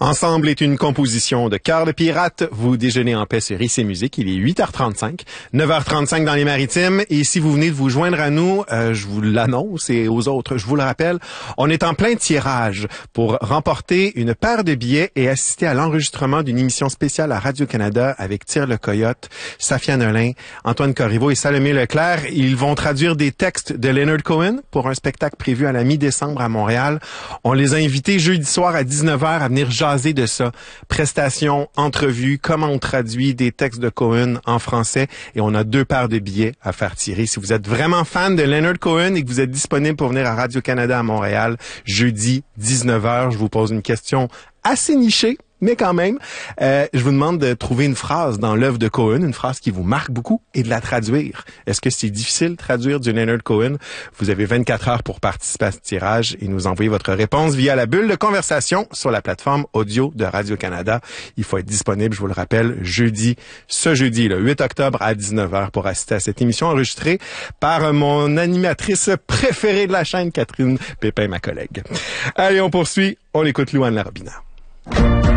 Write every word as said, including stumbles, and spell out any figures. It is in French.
Ensemble est une composition de Cœur de pirate. Vous déjeunez en paix sur I C Musique. Il est huit heures trente-cinq, neuf heures trente-cinq dans les Maritimes. Et si vous venez de vous joindre à nous, euh, je vous l'annonce et aux autres, je vous le rappelle, on est en plein tirage pour remporter une paire de billets et assister à l'enregistrement d'une émission spéciale à Radio-Canada avec Tire le Coyote, Safia Nolin, Antoine Corriveau et Salomé Leclerc. Ils vont traduire des textes de Leonard Cohen pour un spectacle prévu à la mi-décembre à Montréal. On les a invités jeudi soir à dix-neuf heures à venir jaser de ça. Prestations, entrevues, comment on traduit des textes de Cohen en français, et on a deux paires de billets à faire tirer. Si vous êtes vraiment fan de Leonard Cohen et que vous êtes disponible pour venir à Radio-Canada à Montréal, jeudi dix-neuf heures, je vous pose une question assez nichée, mais quand même, euh, je vous demande de trouver une phrase dans l'œuvre de Cohen, une phrase qui vous marque beaucoup, et de la traduire. Est-ce que c'est difficile de traduire du Leonard Cohen? Vous avez vingt-quatre heures pour participer à ce tirage et nous envoyer votre réponse via la bulle de conversation sur la plateforme audio de Radio-Canada. Il faut être disponible, je vous le rappelle, jeudi, ce jeudi, le huit octobre à dix-neuf heures pour assister à cette émission enregistrée par mon animatrice préférée de la chaîne, Catherine Pépin, ma collègue. Allez, on poursuit. On écoute Louane Larobina.